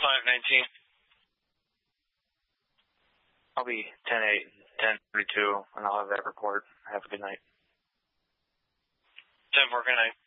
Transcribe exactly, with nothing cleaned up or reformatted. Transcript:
five nineteen. I'll be ten eight, ten thirty-two, and I'll have that report. Have a good night. ten four, good night.